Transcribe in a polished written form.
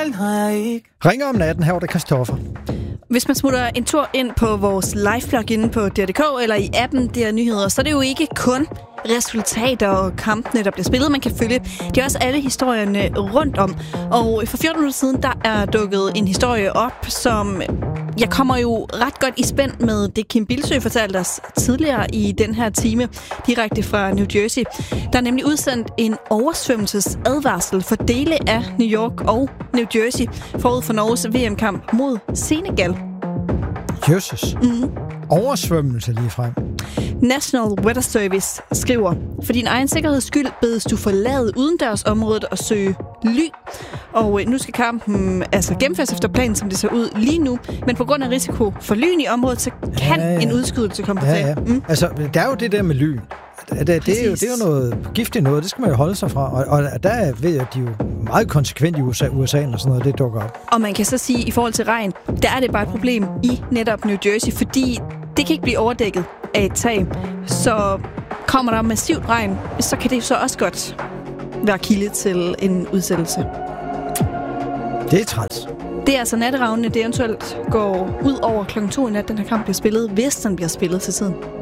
Ringer om natten, her var det Christoffer. Hvis man smutter en tur ind på vores live-blog inde på DR.dk eller i appen DR Nyheder, så er det jo ikke kun resultater og kampene, der bliver spillet, man kan følge. Det er også alle historierne rundt om. Og for 14 minutter siden, der er dukket en historie op, som jeg kommer jo ret godt i spænd med det, Kim Bildsøe fortalte os tidligere i den her time, direkte fra New Jersey. Der er nemlig udsendt en oversvømmelsesadvarsel for dele af New York og New Jersey forud for Norges VM-kamp mod Senegal. Jesus. Oversvømmelse lige frem. National Weather Service skriver, for din egen sikkerheds skyld bedes du forlade udendørsområdet og søge ly. Og nu skal kampen altså gennemføres efter planen, som det ser ud lige nu. Men på grund af risiko for lyn i området, så kan en udskydelse komme på tale. Altså, der er jo det der med lyn. Det er jo noget giftigt noget, det skal man jo holde sig fra. Og der ved jeg, at de er jo meget konsekvent i USA, og sådan noget, det dukker op. Og man kan så sige, i forhold til regn, der er det bare et problem i netop New Jersey, fordi det kan ikke blive overdækket af et tag. Så kommer der massivt regn, så kan det så også godt være kilde til en udsættelse. Det er træls. Det er altså natteravnene, det eventuelt går ud over 2:00 i nat, den her kamp bliver spillet, hvis den bliver spillet til tiden.